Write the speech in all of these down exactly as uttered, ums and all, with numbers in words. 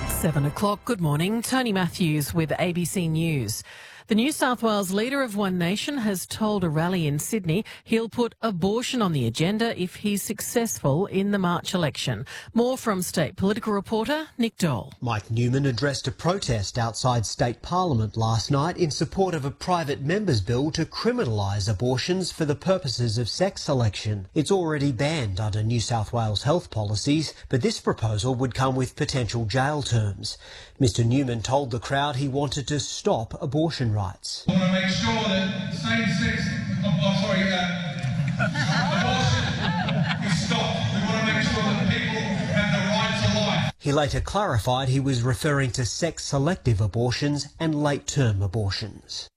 Seven o'clock. Good morning. Tony Matthews with A B C News. The New South Wales leader of One Nation has told a rally in Sydney he'll put abortion on the agenda if he's successful in the March election. More from state political reporter Nick Dole. Mike Newman addressed a protest outside State Parliament last night in support of a private member's bill to criminalise abortions for the purposes of sex selection. It's already banned under New South Wales health policies, but this proposal would come with potential jail terms. Mister Newman told the crowd he wanted to stop abortion rights. I want to make sure that same-sex, oh, oh, sorry, uh, abortion is stopped. We want to make sure that people have the right to life. He later clarified he was referring to sex-selective abortions and late-term abortions.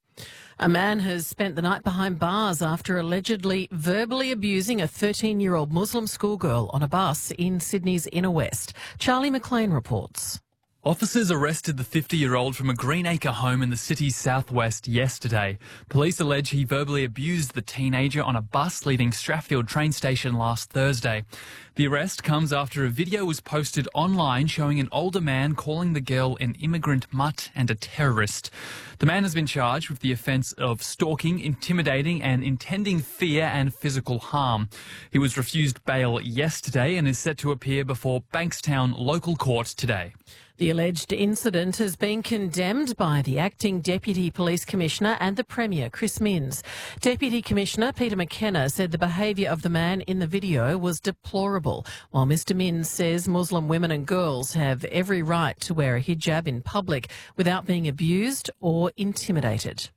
A man has spent the night behind bars after allegedly verbally abusing a thirteen-year-old Muslim schoolgirl on a bus in Sydney's inner west. Charlie McLean reports. Officers arrested the fifty-year-old from a Greenacre home in the city's southwest yesterday. Police allege he verbally abused the teenager on a bus leaving Strathfield train station last Thursday. The arrest comes after a video was posted online showing an older man calling the girl an immigrant mutt and a terrorist. The man has been charged with the offence of stalking, intimidating and intending fear and physical harm. He was refused bail yesterday and is set to appear before Bankstown local court today. The alleged incident has been condemned by the Acting Deputy Police Commissioner and the Premier, Chris Minns. Deputy Commissioner Peter McKenna said the behaviour of the man in the video was deplorable, while Mister Minns says Muslim women and girls have every right to wear a hijab in public without being abused or intimidated.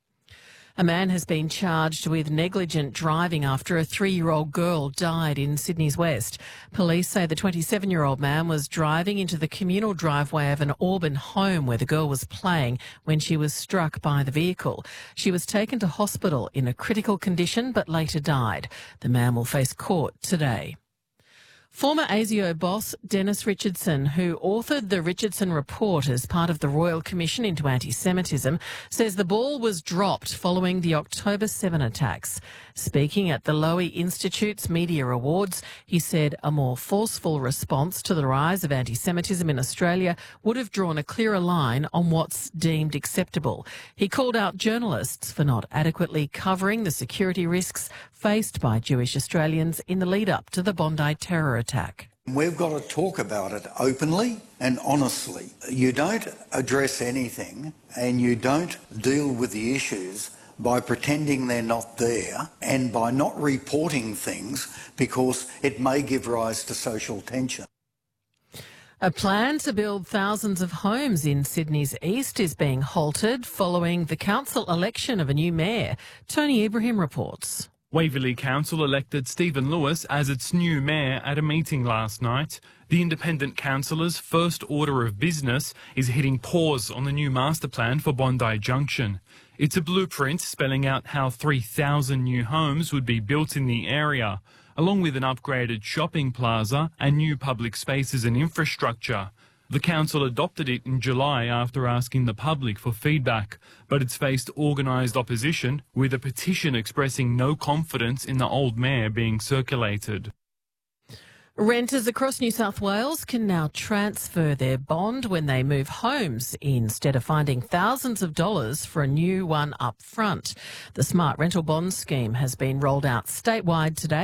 A man has been charged with negligent driving after a three-year-old girl died in Sydney's West. Police say the twenty-seven-year-old man was driving into the communal driveway of an Auburn home where the girl was playing when she was struck by the vehicle. She was taken to hospital in a critical condition but later died. The man will face court today. Former ASIO boss Dennis Richardson, who authored the Richardson Report as part of the Royal Commission into Anti-Semitism, says the ball was dropped following the October seventh attacks. Speaking at the Lowy Institute's Media Awards, he said a more forceful response to the rise of anti-Semitism in Australia would have drawn a clearer line on what's deemed acceptable. He called out journalists for not adequately covering the security risks faced by Jewish Australians in the lead-up to the Bondi terror attack. We've got to talk about it openly and honestly. You don't address anything and you don't deal with the issues by pretending they're not there and by not reporting things because it may give rise to social tension. A plan to build thousands of homes in Sydney's east is being halted following the council election of a new mayor. Tony Ibrahim reports. Waverley Council elected Stephen Lewis as its new mayor at a meeting last night. The independent councillor's first order of business is hitting pause on the new master plan for Bondi Junction. It's a blueprint spelling out how three thousand new homes would be built in the area, along with an upgraded shopping plaza and new public spaces and infrastructure. The council adopted it in July after asking the public for feedback, but it's faced organised opposition, with a petition expressing no confidence in the old mayor being circulated. Renters across New South Wales can now transfer their bond when they move homes instead of finding thousands of dollars for a new one up front. The Smart Rental Bond scheme has been rolled out statewide today.